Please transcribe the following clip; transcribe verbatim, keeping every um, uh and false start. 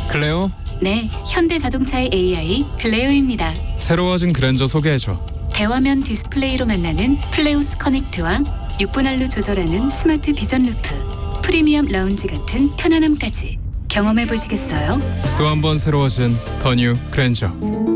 클레오? 네, 현대자동차의 에이아이 클레오입니다. 새로워진 그랜저 소개해줘. 대화면 디스플레이로 만나는 플레오스 커넥트와 육 분 할로 조절하는 스마트 비전 루프, 프리미엄 라운지 같은 편안함까지 경험해 보시겠어요? 또 한 번 새로워진 더 뉴 그랜저.